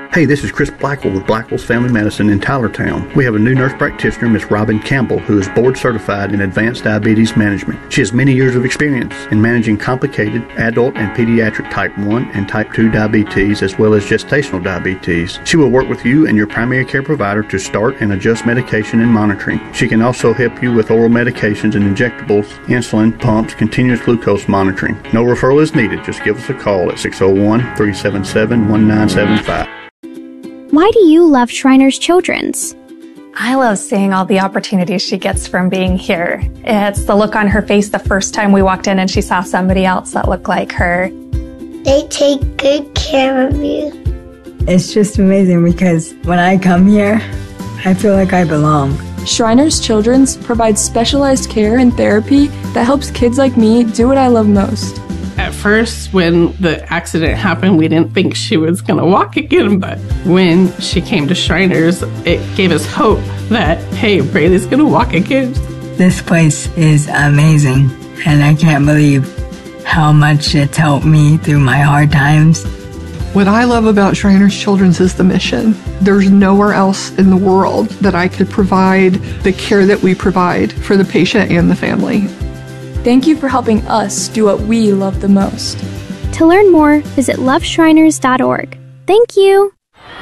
Hey, this is Chris Blackwell with Blackwell's Family Medicine in Tylertown. We have a new nurse practitioner, Miss Robin Campbell, who is board certified in advanced diabetes management. She has many years of experience in managing complicated adult and pediatric type 1 and type 2 diabetes, as well as gestational diabetes. She will work with you and your primary care provider to start and adjust medication and monitoring. She can also help you with oral medications and injectables, insulin, pumps, continuous glucose monitoring. No referral is needed. Just give us a call at 601-377-1975. Why do you love Shriners Children's? I love seeing all the opportunities she gets from being here. It's the look on her face the first time we walked in and she saw somebody else that looked like her. They take good care of you. It's just amazing because when I come here, I feel like I belong. Shriners Children's provides specialized care and therapy that helps kids like me do what I love most. At first, when the accident happened, we didn't think she was going to walk again, but when she came to Shriners, it gave us hope that, hey, Braylee's going to walk again. This place is amazing, and I can't believe how much it's helped me through my hard times. What I love about Shriners Children's is the mission. There's nowhere else in the world that I could provide the care that we provide for the patient and the family. Thank you for helping us do what we love the most. To learn more, visit loveshriners.org. Thank you.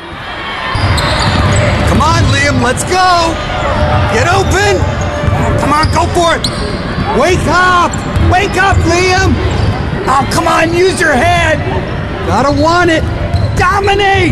Come on, Liam, let's go. Get open. Come on, go for it. Wake up. Wake up, Liam. Oh, come on, use your head. Gotta want it. Dominate.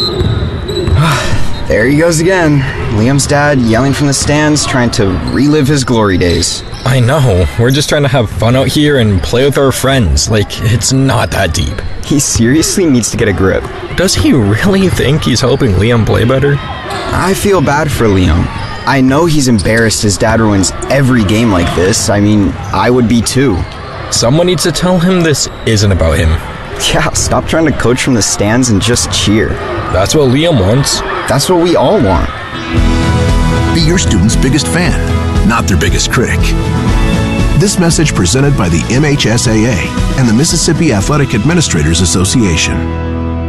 There he goes again. Liam's dad yelling from the stands, trying to relive his glory days. I know. We're just trying to have fun out here and play with our friends. Like, it's not that deep. He seriously needs to get a grip. Does he really think he's helping Liam play better? I feel bad for Liam. I know he's embarrassed his dad ruins every game like this. I mean, I would be too. Someone needs to tell him this isn't about him. Yeah, stop trying to coach from the stands and just cheer. That's what Liam wants. That's what we all want. Be your student's biggest fan, not their biggest critic. This message presented by the MHSAA and the Mississippi Athletic Administrators Association.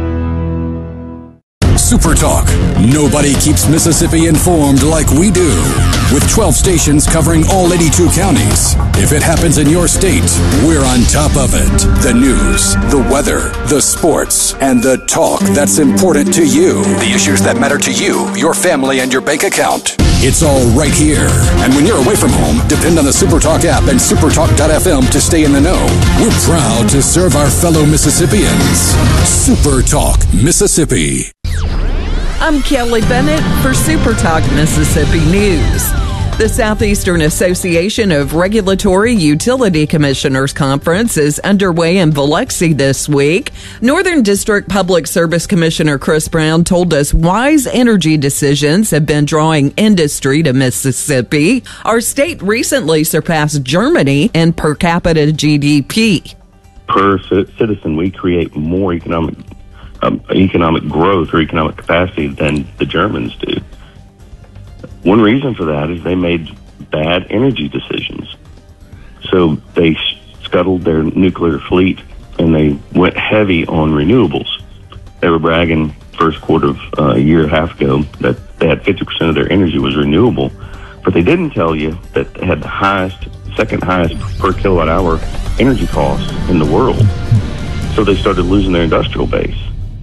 Super Talk. Nobody keeps Mississippi informed like we do. With 12 stations covering all 82 counties. If it happens in your state, we're on top of it. The news, the weather, the sports, and the talk that's important to you. The issues that matter to you, your family, and your bank account. It's all right here. And when you're away from home, depend on the SuperTalk app and supertalk.fm to stay in the know. We're proud to serve our fellow Mississippians. SuperTalk Mississippi. I'm Kelly Bennett for SuperTalk Mississippi News. The Southeastern Association of Regulatory Utility Commissioners Conference is underway in Biloxi this week. Northern District Public Service Commissioner Chris Brown told us wise energy decisions have been drawing industry to Mississippi. Our state recently surpassed Germany in per capita GDP. Per citizen, we create more economic growth or economic capacity than the Germans do. One reason for that is they made bad energy decisions. So they scuttled their nuclear fleet and they went heavy on renewables. They were bragging first quarter of a year and a half ago that they had 50% of their energy was renewable, but they didn't tell you that they had the second highest per kilowatt hour energy costs in the world. So they started losing their industrial base.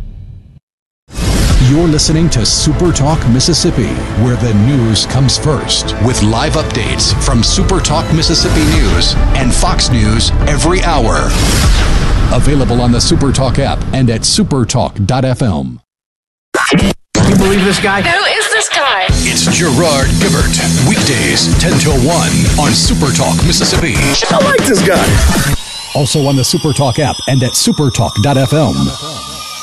You're listening to Super Talk Mississippi, where the news comes first, with live updates from Super Talk Mississippi News and Fox News every hour. Available on the Super Talk app and at supertalk.fm. Can you believe this guy? Who is this guy? It's Gerard Gibert, weekdays 10 till 1 on Super Talk Mississippi. I like this guy. Also on the Super Talk app and at supertalk.fm.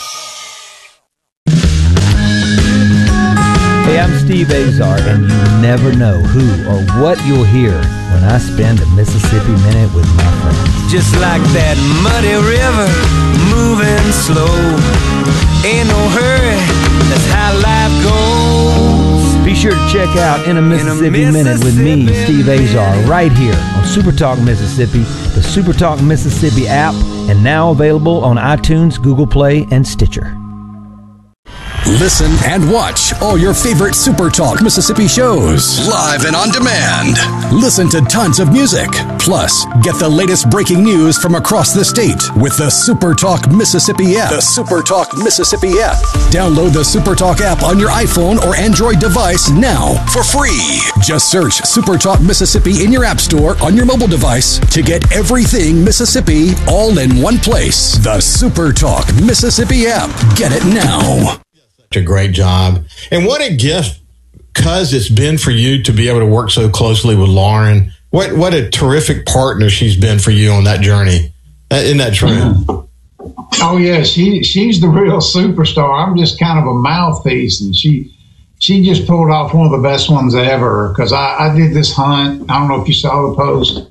Hey, I'm Steve Azar, and you never know who or what you'll hear when I spend a Mississippi Minute with my friends. Just like that muddy river, moving slow. Ain't no hurry, that's how life goes. Be sure to check out In a Mississippi Minute with me, Steve Azar, right here on Super Talk Mississippi, the Super Talk Mississippi app, and now available on iTunes, Google Play, and Stitcher. Listen and watch all your favorite Super Talk Mississippi shows live and on demand. Listen to tons of music. Plus, get the latest breaking news from across the state with the Super Talk Mississippi app. The Super Talk Mississippi app. Download the Super Talk app on your iPhone or Android device now for free. Just search Super Talk Mississippi in your app store on your mobile device to get everything Mississippi all in one place. The Super Talk Mississippi app. Get it now. A great job. And what a gift, cuz it's been for you to be able to work so closely with Lauren. What a terrific partner she's been for you on that journey. Isn't that true? Oh yeah, she's the real superstar. I'm just kind of a mouthpiece, and she just pulled off one of the best ones ever. Because I did this hunt. I don't know if you saw the post,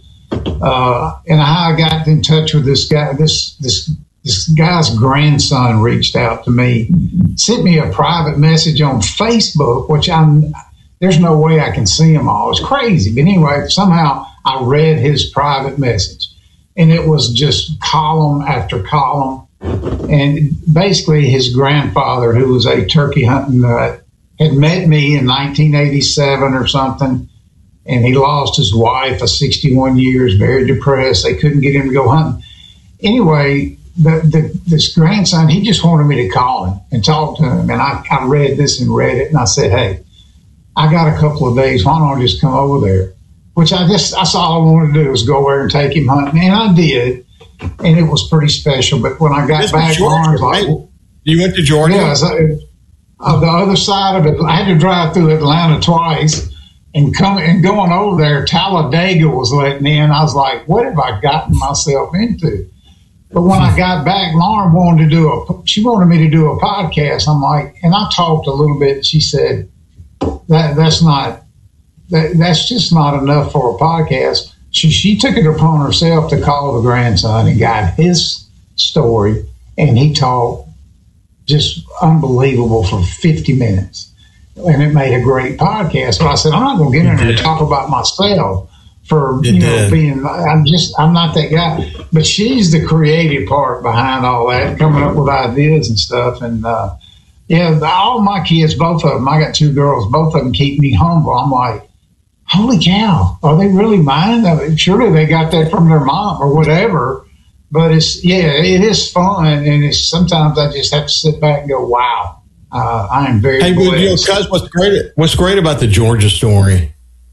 and how I got in touch with this guy. This guy's grandson reached out to me, sent me a private message on Facebook, which there's no way I can see them all. It's crazy. But anyway, somehow I read his private message, and it was just column after column. And basically his grandfather, who was a turkey hunting nut, had met me in 1987 or something, and he lost his wife of 61 years, very depressed. They couldn't get him to go hunting. Anyway, this grandson, he just wanted me to call him and talk to him. And I read this and read it, and I said, hey, I got a couple of days. Why don't I just come over there? Which that's all I wanted to do was go over and take him hunting. And I did. And it was pretty special. But when I got back, Lauren's like, you went to Georgia? Yeah, the other side of it. I had to drive through Atlanta twice. And going over there, Talladega was letting in. I was like, what have I gotten myself into? But when I got back, Lauren wanted me to do a podcast. I'm like, and I talked a little bit. She said, that's just not enough for a podcast. She took it upon herself to call the grandson and got his story, and he talked just unbelievable for 50 minutes. And it made a great podcast. But I said, I'm not going to get in there and talk about myself. For being, I'm not that guy, but she's the creative part behind all that, coming up with ideas and stuff. And all my kids, both of them, I got two girls, both of them keep me humble. I'm like, holy cow, are they really mine? I mean, surely they got that from their mom or whatever. But it is fun, and sometimes I just have to sit back and go, wow, I am very blessed. Cuz what's great about the Georgia story?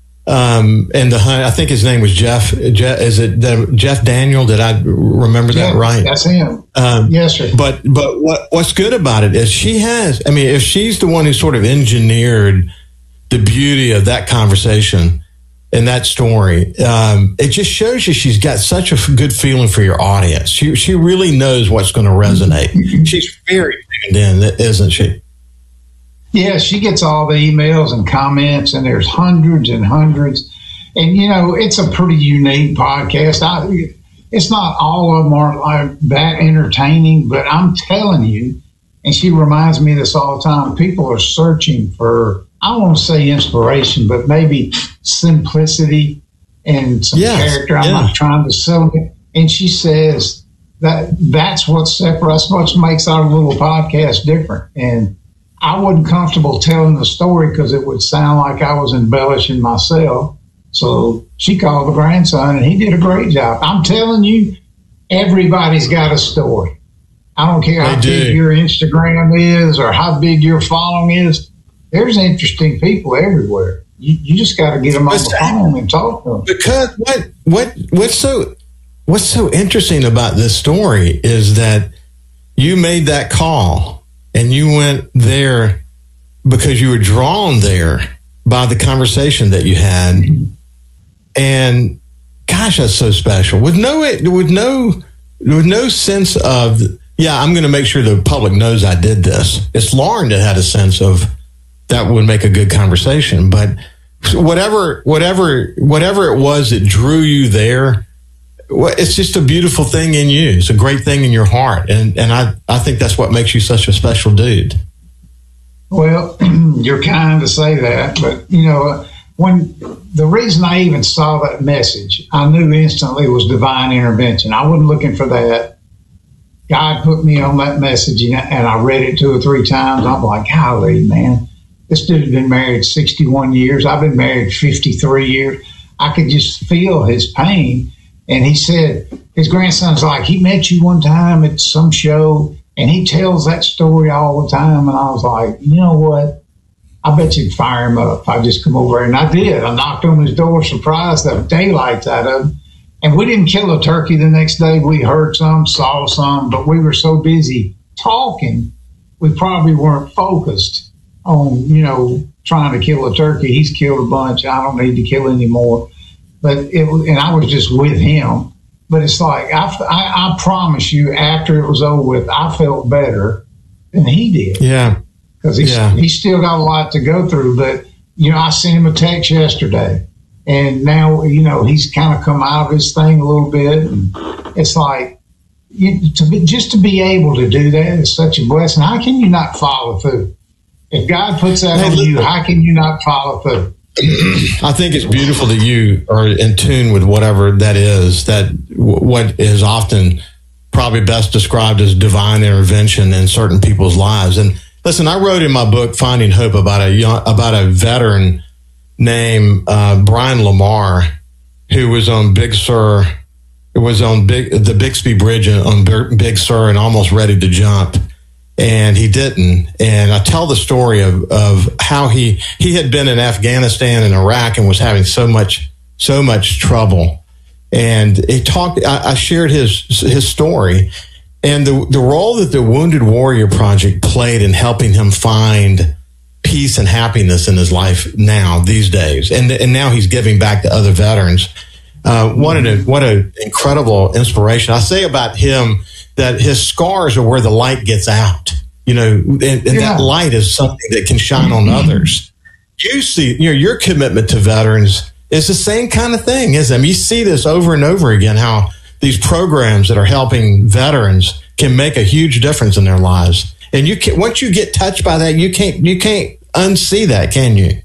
And the hunt, I think his name was Jeff. Is it Jeff Daniel? Did I remember that right? That's him. Yes, sir. But what's good about it is if she's the one who sort of engineered the beauty of that conversation and that story, it just shows you she's got such a good feeling for your audience. She really knows what's going to resonate. She's very tuned in, isn't she? Yeah, she gets all the emails and comments, and there's hundreds and hundreds. And, it's a pretty unique podcast. It's not all of them are like that entertaining, but I'm telling you, and she reminds me of this all the time, people are searching for, I don't want to say inspiration, but maybe simplicity and some character. I'm not trying to sell it. And she says that's what separates, what makes our little podcast different. And I wasn't comfortable telling the story because it would sound like I was embellishing myself. So she called the grandson, and he did a great job. I'm telling you, everybody's got a story. I don't care how big your Instagram is or how big your following is. There's interesting people everywhere. You just got to get them on the phone and talk to them. Because what's so interesting about this story is that you made that call. And you went there because you were drawn there by the conversation that you had. And gosh, that's so special. With no sense of, I'm going to make sure the public knows I did this. It's Lauren that had a sense of that would make a good conversation. But whatever it was that drew you there, it's just a beautiful thing in you. It's a great thing in your heart. And I think that's what makes you such a special dude. Well, you're kind to say that. But, when the reason I even saw that message, I knew instantly it was divine intervention. I wasn't looking for that. God put me on that message, and I read it 2 or 3 times. I'm like, golly, man, this dude's been married 61 years. I've been married 53 years. I could just feel his pain. And he said, his grandson's like, he met you one time at some show, and he tells that story all the time. And I was like, you know what? I bet you'd fire him up if I just come over. And I did. I knocked on his door, surprised the daylights out of him. And we didn't kill a turkey the next day. We heard some, saw some, but we were so busy talking, we probably weren't focused on, trying to kill a turkey. He's killed a bunch. I don't need to kill any more. But and I was just with him. But it's like, I promise you, after it was over with, I felt better than he did. Yeah. Because he's still got a lot to go through. But, I sent him a text yesterday. And now, he's kind of come out of his thing a little bit. And it's like, just to be able to do that is such a blessing. How can you not follow through? If God puts that on you, how can you not follow through? I think it's beautiful that you are in tune with whatever that is, what is often probably best described as divine intervention in certain people's lives. And listen, I wrote in my book, Finding Hope, about a veteran named Brian Lamar, who was on Big Sur. It was on the Bixby Bridge on Big Sur and almost ready to jump. And he didn't. And I tell the story of how he had been in Afghanistan and Iraq and was having so much trouble. And I shared his story and the role that the Wounded Warrior Project played in helping him find peace and happiness in his life these days. And now he's giving back to other veterans. What an incredible inspiration. I say about him that his scars are where the light gets out, and that light is something that can shine on others. You see, your commitment to veterans is the same kind of thing, isn't it? You see this over and over again, how these programs that are helping veterans can make a huge difference in their lives. And once you get touched by that, you can't unsee that, can you?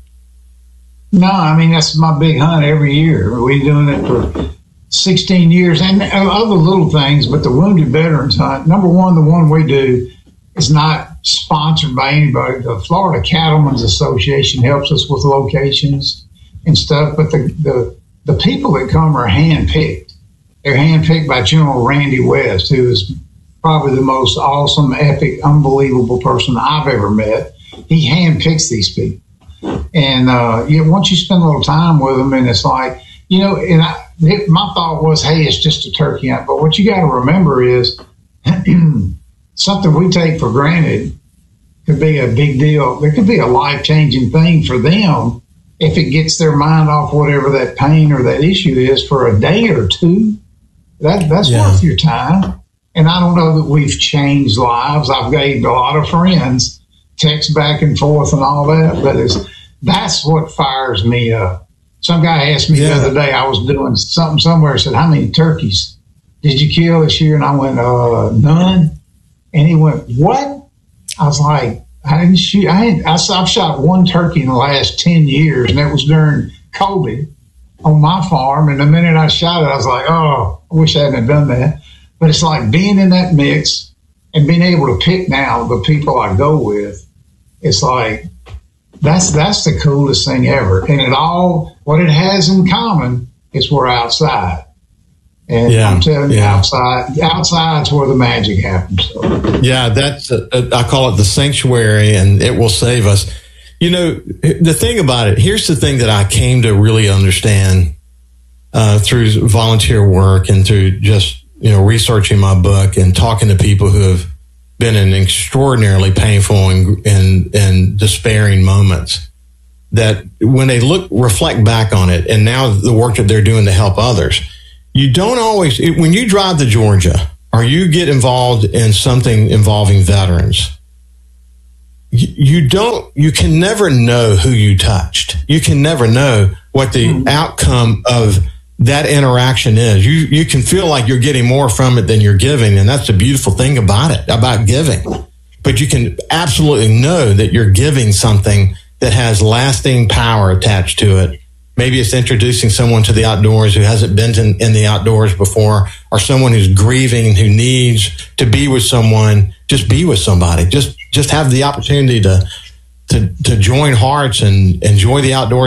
No, that's my big hunt every year. We're doing it for 16 years and other little things, but the Wounded Veterans Hunt, number one, the one we do is not sponsored by anybody. The Florida Cattlemen's Association helps us with locations and stuff, but the people that come are handpicked. They're handpicked by General Randy West, who is probably the most awesome, epic, unbelievable person I've ever met. He handpicks these people. And once you spend a little time with them, and it's like, my thought was, hey, it's just a turkey hunt. But what you got to remember is something we take for granted could be a big deal. There could be a life-changing thing for them if it gets their mind off whatever that pain or that issue is for a day or two. That's worth your time. And I don't know that we've changed lives. I've gained a lot of friends, text back and forth and all that, but that's what fires me up. Some guy asked me the other day, I was doing something somewhere, said, how many turkeys did you kill this year? And I went, none. And he went, what? I was like, I didn't shoot. I've shot one turkey in the last 10 years, and that was during COVID on my farm. And the minute I shot it, I was like, oh, I wish I hadn't done that. But it's like being in that mix and being able to pick now the people I go with. It's like, that's the coolest thing ever. And what it has in common is we're outside. And I'm telling you, outside's where the magic happens. So. Yeah, that's I call it the sanctuary, and it will save us. The thing about it, here's the thing that I came to really understand through volunteer work and through just researching my book and talking to people who have been in extraordinarily painful and despairing moments, that when they reflect back on it, and now the work that they're doing to help others, you don't always, when you drive to Georgia or you get involved in something involving veterans, you can never know who you touched. You can never know what the outcome of that interaction is. You can feel like you're getting more from it than you're giving. And that's the beautiful thing about giving. But you can absolutely know that you're giving something that has lasting power attached to it. Maybe it's introducing someone to the outdoors who hasn't been in the outdoors before, or someone who's grieving, who needs to be with someone. Just be with somebody. Just have the opportunity to join hearts and enjoy the outdoors